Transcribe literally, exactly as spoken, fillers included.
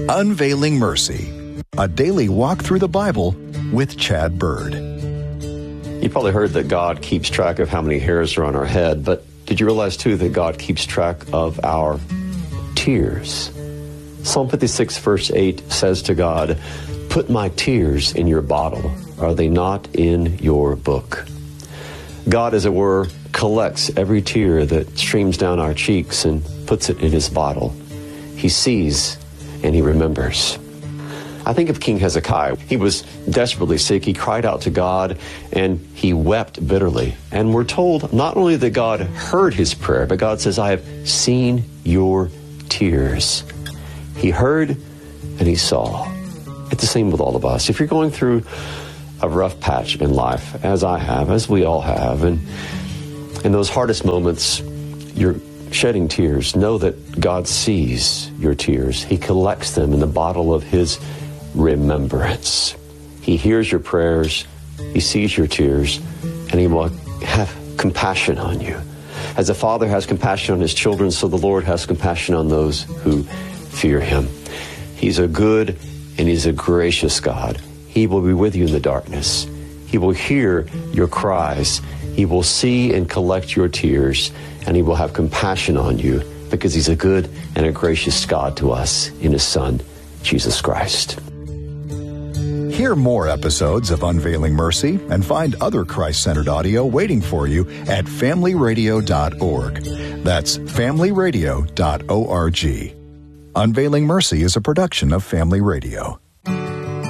Unveiling Mercy, a daily walk through the Bible with Chad Bird. You probably heard that God keeps track of how many hairs are on our head, but did you realize too that God keeps track of our tears? Psalm fifty-six verse eight says to God, "Put my tears in your bottle. Are they not in your book?" God, as it were, collects every tear that streams down our cheeks and puts it in his bottle. He sees and he remembers. I think of King Hezekiah. He was desperately sick. He cried out to God and he wept bitterly. And we're told not only that God heard his prayer, but God says, "I have seen your tears." He heard and he saw. It's the same with all of us. If you're going through a rough patch in life, as I have, as we all have, and in those hardest moments, you're shedding tears, know that God sees your tears. He collects them in the bottle of his remembrance. He hears your prayers, he sees your tears, and he will have compassion on you. As a father has compassion on his children, so the Lord has compassion on those who fear him. He's a good and he's a gracious God. He will be with you in the darkness. He will hear your cries. He will see and collect your tears, and he will have compassion on you because he's a good and a gracious God to us in his Son, Jesus Christ. Hear more episodes of Unveiling Mercy and find other Christ-centered audio waiting for you at family radio dot org. That's family radio dot org. Unveiling Mercy is a production of Family Radio.